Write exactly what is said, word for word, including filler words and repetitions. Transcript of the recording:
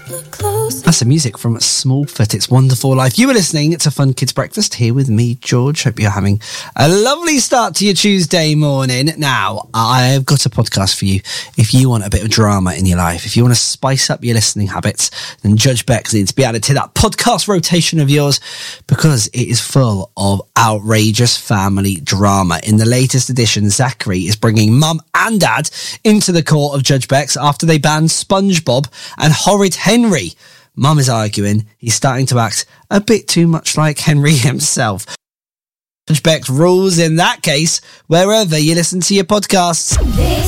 That's the music from Smallfoot. It's Wonderful Life. You were listening to Fun Kids Breakfast here with me, George. Hope you're having a lovely start to your Tuesday morning. Now, I've got a podcast for you. If you want a bit of drama in your life, if you want to spice up your listening habits, then Judge Bex needs to be added to that podcast rotation of yours, because it is full of outrageous family drama. In the latest edition, Zachary is bringing mum and dad into the court of Judge Bex after they banned SpongeBob and Horrid Henry. Mum is arguing he's starting to act a bit too much like Henry himself. Judge Bex rules in that case wherever you listen to your podcasts.